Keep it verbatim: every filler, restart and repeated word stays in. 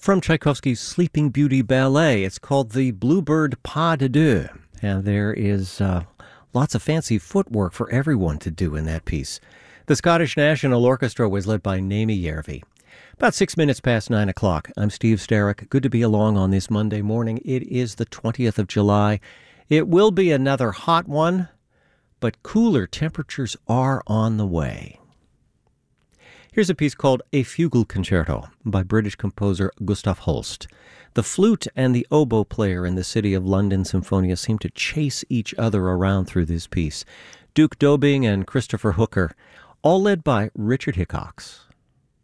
from Tchaikovsky's Sleeping Beauty Ballet. It's called the Bluebird Pas de Deux, and there is uh, lots of fancy footwork for everyone to do in that piece. The Scottish National Orchestra was led by Naomi Järvi. About six minutes past nine o'clock. I'm Steve Starrick. Good to be along on this Monday morning. It is the twentieth of July. It will be another hot one, but cooler temperatures are on the way. Here's a piece called A Fugal Concerto by British composer Gustav Holst. The flute and the oboe player in the City of London Symphonia seem to chase each other around through this piece. Duke Dobing and Christopher Hooker, all led by Richard Hickox.